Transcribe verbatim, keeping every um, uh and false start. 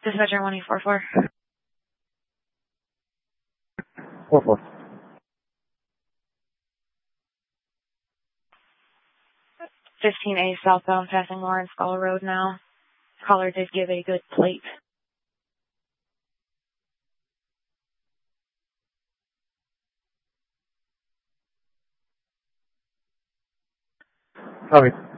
Dispatcher one eight four four. four four. fifteen A southbound passing Lawrence Skull Road now. Caller did give a good plate. Copy.